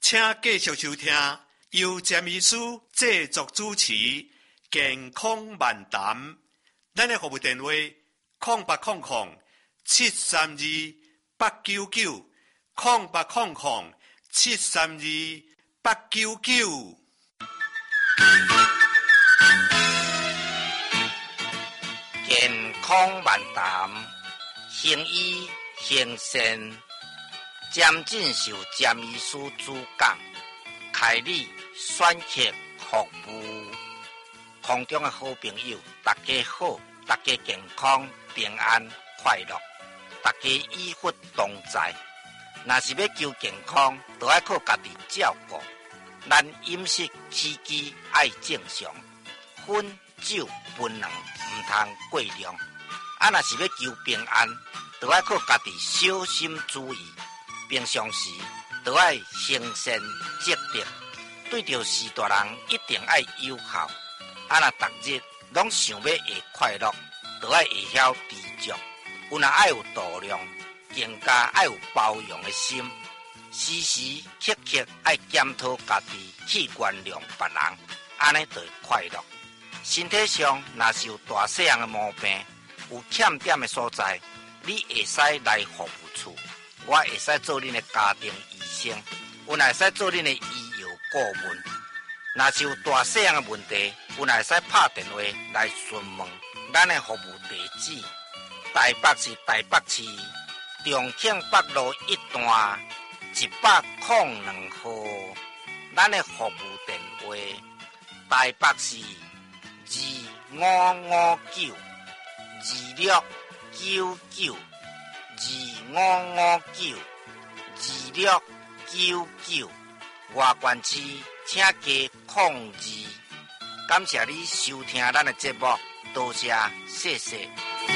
请继续收听由詹医师制作主持健康漫谈。咱的服务电话0800-732-899 0800-732-899。 健康漫谈，行医行善，詹进修詹医师主讲，开立选客服务。空中的好朋友，大家好，大家健康平安快乐，大家医福同在。若是要求健康，就要靠家己照顾。咱饮食起居爱正常，烟酒槟榔唔通过量。若是要求平安，就要靠家己小心注意。平常时就要行善积德，对着事大人一定要友好。若逐日拢想要会快乐，就要会晓知足。有若爱有度量，更加爱有包容的心。时时刻刻爱检讨家己去原谅别人，安尼就会快乐。身体上若是有大细样的毛病，有欠点的所在，你会使来服务处，我会使做恁的家庭医生，有若会使做恁的医药顾问。若是有大细样的问题，有若会使拍电话来询问咱的服务地址：台北市台北市重庆北路1段102号。咱的服务电话：台北市2559255925592699，外县市请加02。感谢你收听咱的节目，多谢，谢谢。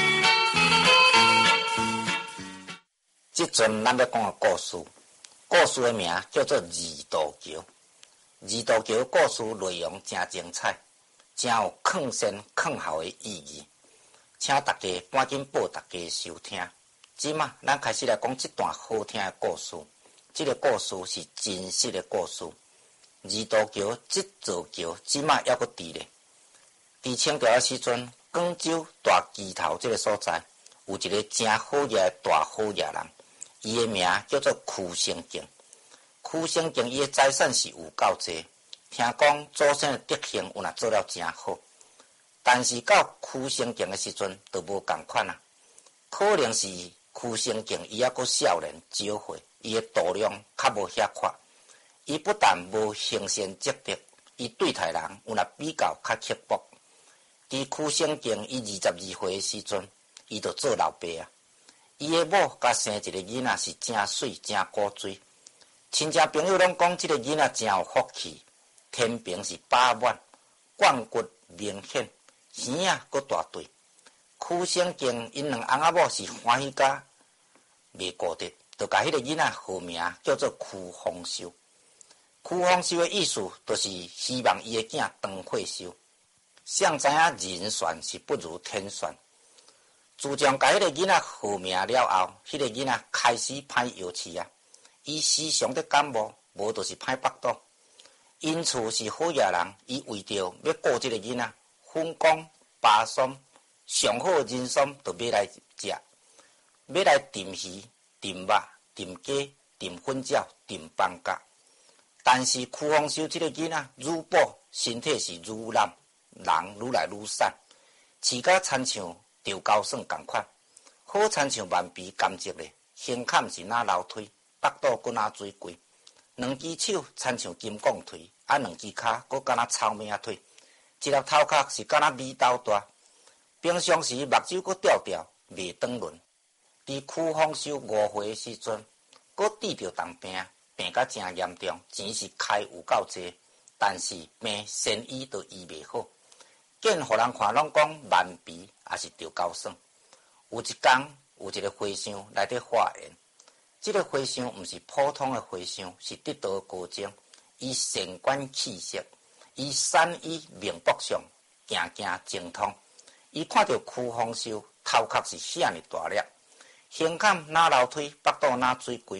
这阵咱要讲的故事，故事的名叫做《二道桥》。二道桥故事内容真精彩，真有劝善劝孝的意义，请大家赶紧报大家收听。即马咱开始来讲这段好听的故事。这个故事是真实的故事。二道桥这座桥即马还阁伫咧。伫清朝的时阵，广州大鸡头这个所在，有一个真好业的大好业人，伊的名叫做屈生敬。屈生敬伊的财产是有够济，听讲祖先的德行有若做了真好，但是到屈生敬的时阵就无共款啦。可能是屈生敬伊还阁少年少岁，伊的度量较无遐宽。伊不但无行善积德，伊对待人有若比较较刻薄。伫屈生敬伊22岁的时阵，伊就做老爸啊。伊的某甲生一个囡仔是真水真古锥，亲戚朋友拢讲这个囡仔真有福气，天平是饱满，冠骨明显，耳啊阁大对。屈生敬因两翁仔某是欢喜甲袂顾得，就甲迄个囡仔号名叫做屈丰收。屈丰收的意思，就是希望伊的囝长岁寿。谁知影人算是不如天算。自从甲迄个囡仔号名了后，迄个囡仔开始歹药气啊。伊时常得感冒，无就是歹腹肚。因厝是好野人，伊为着要顾这个囡仔，粉公、巴松、上好的人参就买来食，买来炖鱼、炖肉、炖鸡、炖粉饺、炖放假。但是屈丰收这个囡仔愈补，身体是愈烂，人愈来愈瘦，饲甲亲像丢高笋共款，好亲像万皮甘蔗咧，胸坎是哪楼梯，腹肚搁哪水龟，两只手亲像金刚腿，两只骹搁敢若草莓腿，一粒头壳是敢若米豆大，平常时目睭搁吊吊，袂转轮。伫屈丰收5岁的时阵，搁治着重病。病甲真严重，钱是开有够济，但是病先医都医袂好，见互人看拢讲万皮也是丢高算。有一天，有一个和尚来伫化缘，这个和尚毋是普通的和尚，是得道的高僧，伊善观气色，伊善于面部上行行精通。伊看到屈丰收头壳是遐尼大粒，胸坎哪楼腿，腹肚哪水龟。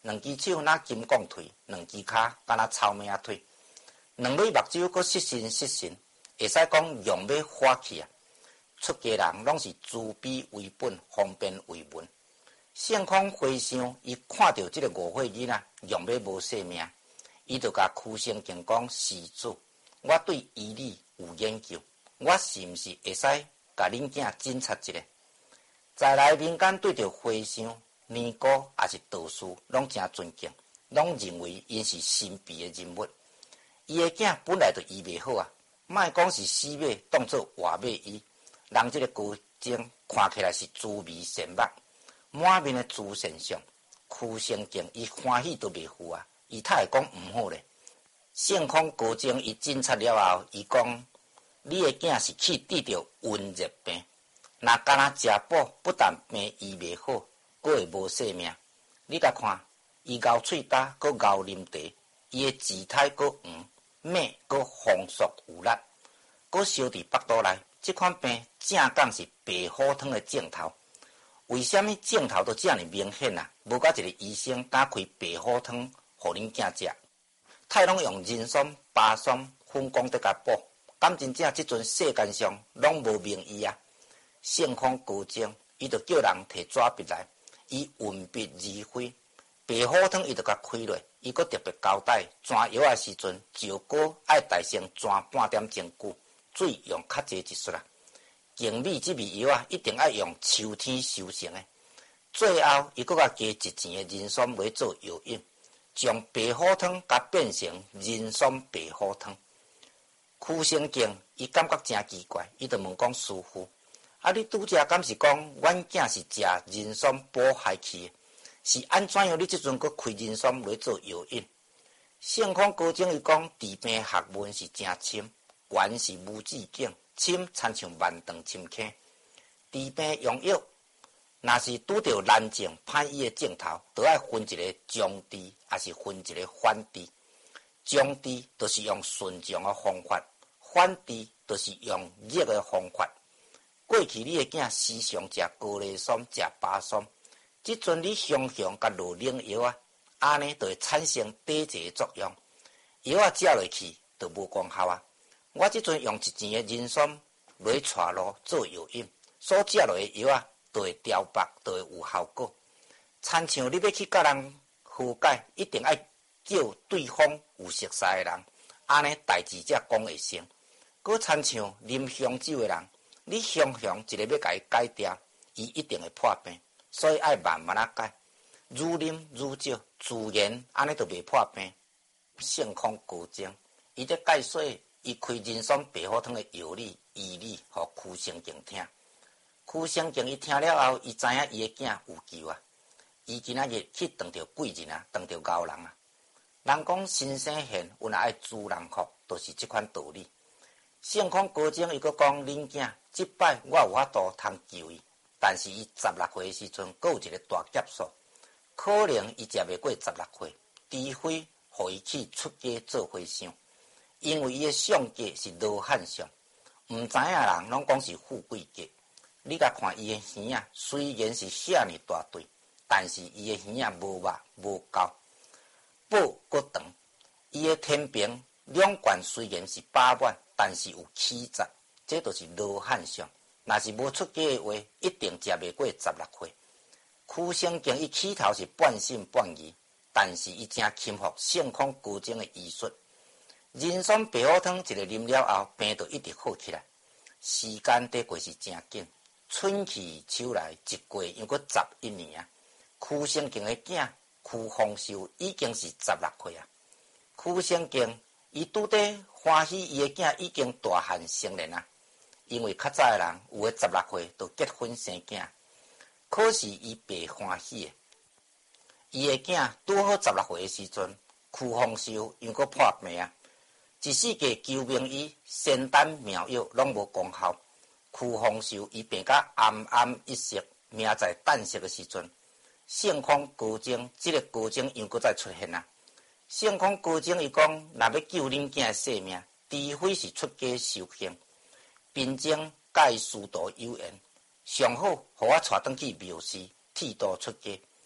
两只手若金刚腿，两只骹敢若草莓仔腿，两蕊目睭阁失神，会使讲用要花气啊！出家人拢是慈悲为本，方便为文。圣空回想，伊看到这个误会囡仔用要无性命，伊就甲屈生经讲：施主，我对医理有研究，我是毋是会使甲恁囝侦察一下？在来民间对着和尚、尼姑也是道士，拢真尊敬，拢认为因是神秘的人物。伊的囝本来就医袂好啊，莫讲是死马当作活马医，人这个高僧看起来是慈眉善目，满面的慈善相。屈生敬伊欢喜都袂赴啊，伊他会讲毋好咧。圣空高僧伊侦察了后，伊讲：你的囝是去治着瘟热病。若干若食补，不但病医袂好，阁会无性命。你甲看，伊咬喙焦，阁咬啉茶，伊的姿态阁黄，脉阁丰硕有力，阁烧伫腹肚内。这款病正讲是白虎汤的症头。为什么症头都这么明显啊？无甲一个医生敢开白虎汤，互恁囝食？太拢用人参、巴酸、粉功德甲补，敢真正即阵世间上拢无名医啊？圣空高僧，伊就叫人摕纸笔来，伊运笔而挥，白虎汤伊就甲开落，伊阁特别交代，转药的时阵，石膏爱大先转半点钟久，水用较济一撮啦。经理即味药啊，一定爱用秋天收成的。最后，伊阁甲加1钱的人参来做药引，将白虎汤甲变成人参白虎汤。屈生敬伊感觉真奇怪，伊就问讲师傅。你拄则敢是讲，阮囝是食人参补害气的，是安怎样？你即阵阁开人参来做药引？圣空高僧伊讲，治病学问是真深，悬是无止境，深参像万丈深坑。治病用药，若是拄着难症歹医的症头，都要分一个中治，也是分一个反治。中治就是用顺从的方法，反治就是用逆的方法。过去你的囝时常食高丽参、食巴酸，即阵你常常甲落冷药啊，安尼就会产生抵制作用，药啊食落去就无功效啊。我即阵用1钱的人参来带路做药引，所食落的药啊，就会调白，就会有效果。亲像你要去甲人和解，一定爱叫对方有熟识的人，安尼代志才讲会成。佮亲像啉香酒的人。你常常一个要甲伊改掉，伊一定会破病，所以爱慢慢改，愈啉愈少，自然安尼就袂破病。圣空高僧，伊在解说伊开人参白虎汤的药理医理，互屈生敬听。屈生敬伊听了后，伊知影伊的囝有救啊！伊今仔日去撞着贵人啊，撞着高人啊。人讲心生现，有哪爱助人福，就是即款道理。圣空高僧伊阁讲，恁囝即摆我有法度通救伊，但是伊16岁的时阵，阁有一个大劫数，可能伊食袂过16岁，除非互伊去出家做和尚，因为伊的相格是罗汉相，毋知影人拢讲是富贵格。你甲看伊的耳仔，虽然是遐尼大对，但是伊的耳仔无肉无高，宝阁长，伊的天平两管虽然是饱满，但是有起杂，这就是罗汉相。若是无出家的话，一定食袂过16岁。屈生敬伊起头是半信半疑，但是伊真钦服圣空高僧的医术。人参白虎汤一个啉了后，病就一直好起来。时间得过是真紧，春去秋来，一过又阁11年啊。屈生敬的囝屈丰收已经是16岁啊。屈生敬伊拄得欢喜，伊的囝已经大汉成年啊。因为较早的人有的16岁就结婚生囝，可是伊爸欢喜的，伊的囝拄好16岁的时阵，屈丰收又阁破病啊。一世界救命医、仙丹妙药拢无功效，屈丰收伊病甲奄奄一息，命在旦夕的时阵，圣空高僧这个高僧又阁再出现啊。圣空高僧伊讲，若要救恁囝的性命，除非是出家修行，并将甲伊师徒有缘，上好互我带转去庙寺剃度出家。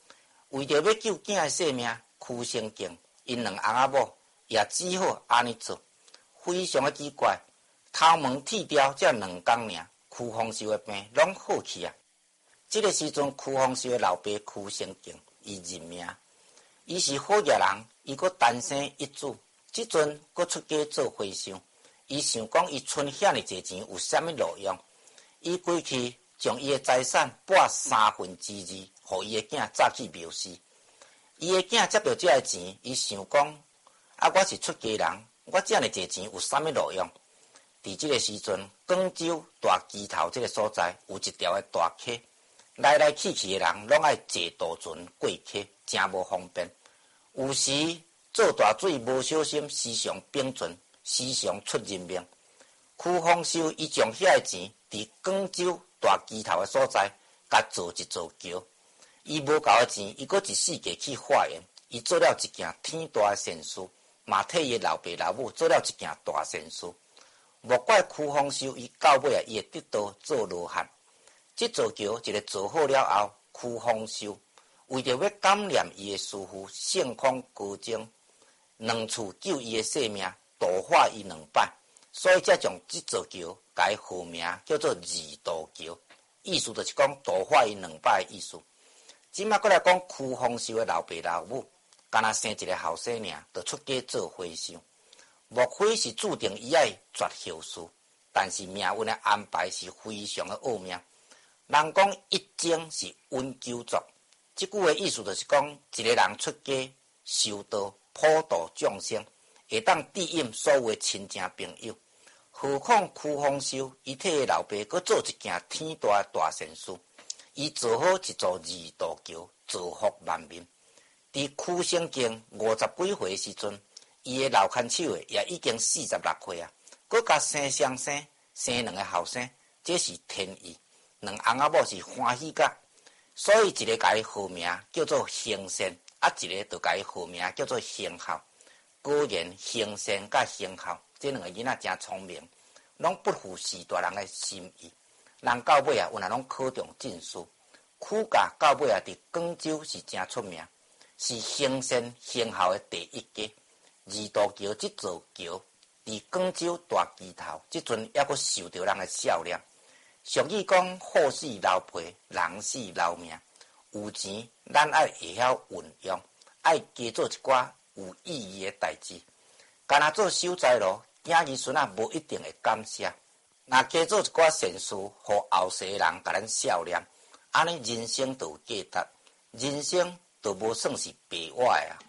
为着要救囝的性命，屈生敬因两翁仔某也只好安尼做，非常的奇怪。头毛剃掉才2天尔，屈丰收的病拢好去啊！这个时阵，屈丰收的老爸屈生敬伊认命，伊是好业人，伊阁单生一子，即阵阁出家做和尚。伊想讲，伊存遐尼侪钱有啥物路用？伊归去将伊的财产拨2/3，互伊的囝早去庙司。伊的囝接到这个钱，伊想讲，我是出家人，我遮尼侪钱有啥物路用？伫这个时阵，广州大鸡头这个所在有一条的大溪，来来去去的人拢爱坐渡船过溪，真无方便。有时做大水无小心，时常冰船，时常出人命。屈丰收伊将遐个钱伫广州大鸡头的所在，甲做一座桥。伊无够的钱，伊阁一世界去化缘。伊做了一件天大的善事，嘛替伊老爸老母做了一件大善事。莫怪屈丰收伊到尾啊，伊会得到做罗汉。这座桥一个做好了后，屈丰收为着要感念伊的师父圣空高僧2次救伊的性命，度化伊2摆，所以才将这座桥改号名叫做二渡桥，意思就是讲度化伊2摆的意思。即马过来讲屈丰收的老爸老母，干那生一个后生尔，就出家做和尚。莫非是注定伊爱绝后事？但是命运的安排是非常的奥妙。人讲一经是温九族，这句的意思就是讲，一个人出家修道普度众生，会当庇荫所有的亲情朋友。何况屈丰收，伊替老爸阁做一件天大的大善事，伊做好一座二渡桥，造福万民。伫屈生敬50几岁时阵，伊的老牵手也已经46岁啊，阁甲生双生2个后生，这是天意。2翁仔某是欢喜甲，所以一个甲伊号名叫做兴善，一个就甲伊号名叫做兴孝。果然兴善甲兴孝这2个囡仔真聪明，拢不负士大人的心意。人到尾啊，有人拢考中进士。屈家到尾啊，伫广州是真出名，是兴善兴孝的第一家。二渡桥这座桥伫广州大鸡头，即阵还阁受到人的笑脸。俗语讲，好死老皮，人死老命。有钱，咱爱会晓运用，爱加做一寡有意义的代志。干那做守财奴，囝儿孙仔无一定会感谢。若加做一寡善事，互后世人甲咱笑脸，安尼人生就有价值，人生就无算是白活的啊。